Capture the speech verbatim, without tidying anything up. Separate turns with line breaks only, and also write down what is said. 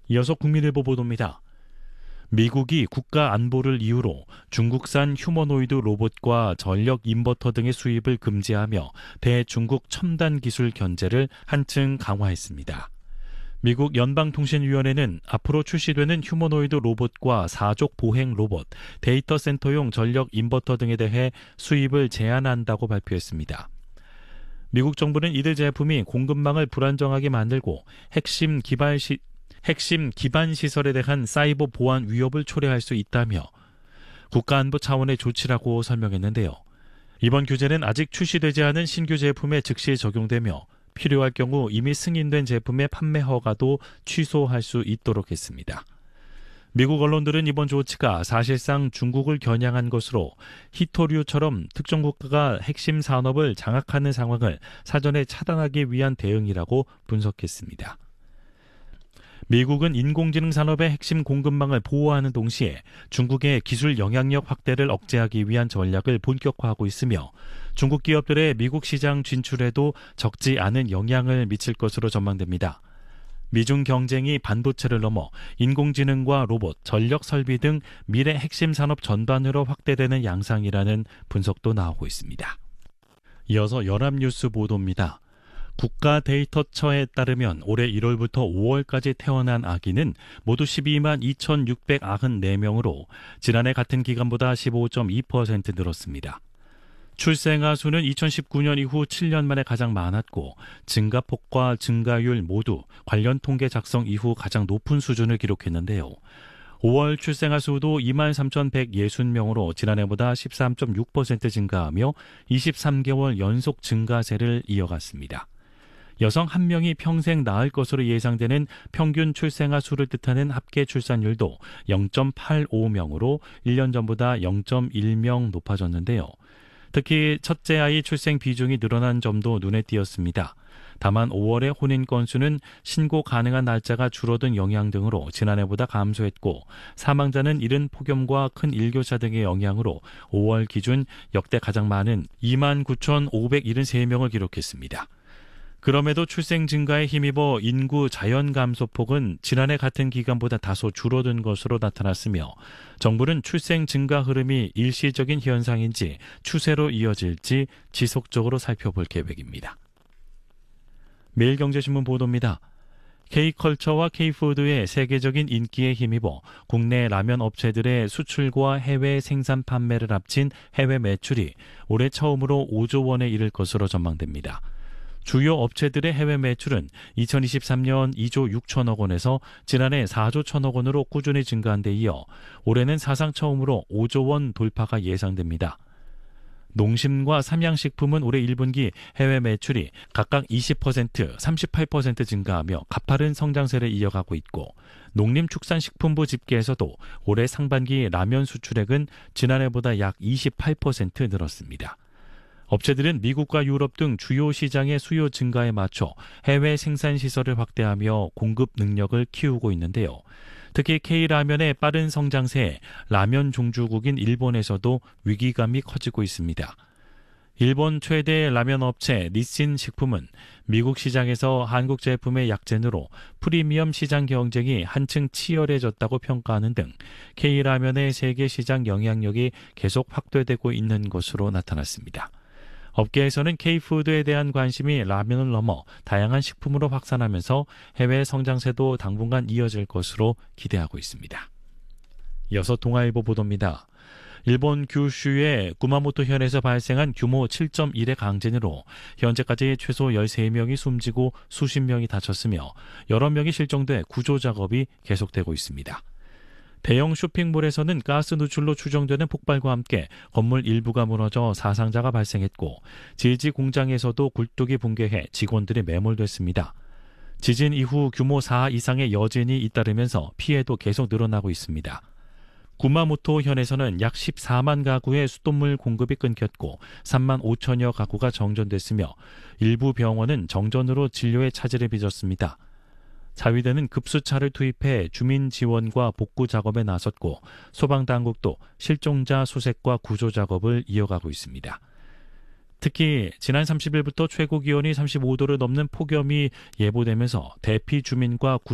이어서 국민일보 보도입니다. 미국이 국가 안보를 이유로 중국산 휴머노이드 로봇과 전력 인버터 등의 수입을 금지하며 대중국 첨단 기술 견제를 한층 강화했습니다. 미국 연방통신위원회는 앞으로 출시되는 휴머노이드 로봇과 사족 보행 로봇, 데이터 센터용 전력 인버터 등에 대해 수입을 제한한다고 발표했습니다. 미국 정부는 이들 제품이 공급망을 불안정하게 만들고 핵심 기반 시 핵심 기반 시설에 대한 사이버 보안 위협을 초래할 수 있다며 국가안보 차원의 조치라고 설명했는데요. 이번 규제는 아직 출시되지 않은 신규 제품에 즉시 적용되며 필요할 경우 이미 승인된 제품의 판매 허가도 취소할 수 있도록 했습니다. 미국 언론들은 이번 조치가 사실상 중국을 겨냥한 것으로 히토류처럼 특정 국가가 핵심 산업을 장악하는 상황을 사전에 차단하기 위한 대응이라고 분석했습니다. 미국은 인공지능 산업의 핵심 공급망을 보호하는 동시에 중국의 기술 영향력 확대를 억제하기 위한 전략을 본격화하고 있으며 중국 기업들의 미국 시장 진출에도 적지 않은 영향을 미칠 것으로 전망됩니다. 미중 경쟁이 반도체를 넘어 인공지능과 로봇, 전력 설비 등 미래 핵심 산업 전반으로 확대되는 양상이라는 분석도 나오고 있습니다. 이어서 연합뉴스 보도입니다. 국가데이터처에 따르면 올해 일월부터 오월까지 태어난 아기는 모두 십이만 이천육백구십사 명으로 지난해 같은 기간보다 십오 점 이 퍼센트 늘었습니다. 출생아 수는 이천십구 년 이후 칠 년 만에 가장 많았고 증가폭과 증가율 모두 관련 통계 작성 이후 가장 높은 수준을 기록했는데요. 오월 출생아 수도 이만 삼천백육십 명으로 지난해보다 십삼 점 육 퍼센트 증가하며 이십삼 개월 연속 증가세를 이어갔습니다. 여성 한 명이 평생 낳을 것으로 예상되는 평균 출생아 수를 뜻하는 합계 출산율도 영 점 팔오 명으로 일 년 전보다 영 점 일 명 높아졌는데요. 특히 첫째 아이 출생 비중이 늘어난 점도 눈에 띄었습니다. 다만 오월의 혼인 건수는 신고 가능한 날짜가 줄어든 영향 등으로 지난해보다 감소했고 사망자는 이른 폭염과 큰 일교차 등의 영향으로 오월 기준 역대 가장 많은 이만 구천오백칠十명을 기록했습니다. 그럼에도 출생 증가에 힘입어 인구 자연 감소폭은 지난해 같은 기간보다 다소 줄어든 것으로 나타났으며 정부는 출생 증가 흐름이 일시적인 현상인지 추세로 이어질지 지속적으로 살펴볼 계획입니다. 매일경제신문 보도입니다. K컬처와 K푸드의 세계적인 인기에 힘입어 국내 라면 업체들의 수출과 해외 생산 판매를 합친 해외 매출이 올해 처음으로 오조 원에 이를 것으로 전망됩니다. 주요 업체들의 해외 매출은 이천이십삼 년 이조 육천억 원에서 지난해 사조 천억 원으로 꾸준히 증가한 데 이어 올해는 사상 처음으로 오조 원 돌파가 예상됩니다. 농심과 삼양식품은 올해 일 분기 해외 매출이 각각 이십 퍼센트, 삼십팔 퍼센트 증가하며 가파른 성장세를 이어가고 있고 농림축산식품부 집계에서도 올해 상반기 라면 수출액은 지난해보다 약 이십팔 퍼센트 늘었습니다. 업체들은 미국과 유럽 등 주요 시장의 수요 증가에 맞춰 해외 생산 시설을 확대하며 공급 능력을 키우고 있는데요. 특히 K라면의 빠른 성장세에 라면 종주국인 일본에서도 위기감이 커지고 있습니다. 일본 최대 라면 업체 니신 식품은 미국 시장에서 한국 제품의 약진으로 프리미엄 시장 경쟁이 한층 치열해졌다고 평가하는 등 K라면의 세계 시장 영향력이 계속 확대되고 있는 것으로 나타났습니다. 업계에서는 K푸드에 대한 관심이 라면을 넘어 다양한 식품으로 확산하면서 해외 성장세도 당분간 이어질 것으로 기대하고 있습니다. 이어서 동아일보 보도입니다. 일본 규슈의 구마모토현에서 발생한 규모 칠 점 일의 강진으로 현재까지 최소 열세 명이 숨지고 수십 명이 다쳤으며 여러 명이 실종돼 구조 작업이 계속되고 있습니다. 대형 쇼핑몰에서는 가스 누출로 추정되는 폭발과 함께 건물 일부가 무너져 사상자가 발생했고 제지 공장에서도 굴뚝이 붕괴해 직원들이 매몰됐습니다. 지진 이후 규모 사 이상의 여진이 잇따르면서 피해도 계속 늘어나고 있습니다. 구마모토현에서는 약 십사만 가구의 수돗물 공급이 끊겼고 삼만 오천여 가구가 정전됐으며 일부 병원은 정전으로 진료에 차질을 빚었습니다. 자위대는 급수차를 투입해 주민 지원과 복구 작업에 나섰고 소방당국도 실종자 수색과 구조 작업을 이어가고 있습니다. 특히 지난 삼십 일부터 최고 기온이 삼십오 도를 넘는 폭염이 예보되면서 대피 주민과